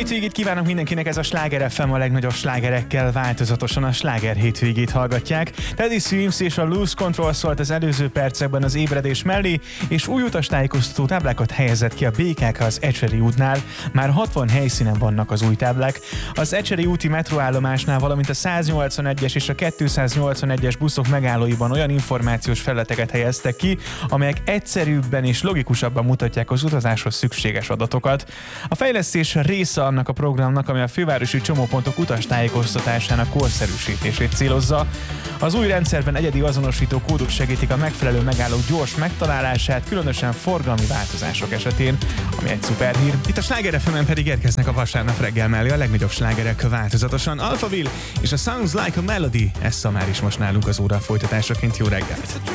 hétvégét kívánok mindenkinek, ez a Sláger FM, a legnagyobb slágerekkel változatosan a Sláger hétvégét hallgatják. Teddy Swims és a Lose Control szólt az előző percekben az ébredés mellé, és új utastájékoztató táblákat helyezett ki a BKK az Ecseri útnál. Már 60 helyszínen vannak az új táblák. Az Ecseri úti metróállomásnál, valamint a 181-es és a 281-es buszok megállóiban olyan információs felületeket helyeztek ki, amelyek egyszerűbben és logikusabban mutatják az utazáshoz szükséges adatokat. A fejlesztés része annak a programnak, ami a fővárosi csomópontok utastájékoztatásának korszerűsítését célozza. Az új rendszerben egyedi azonosító kódok segítik a megfelelő megállók gyors megtalálását, különösen forgalmi változások esetén, ami egy szuperhír. Itt a Sláger FM-en pedig érkeznek a vasárnap reggel mellé a legnagyobb slágerek változatosan. Alphaville és a Sounds Like a Melody, ez már is most nálunk az óra folytatásaként. Jó reggelt!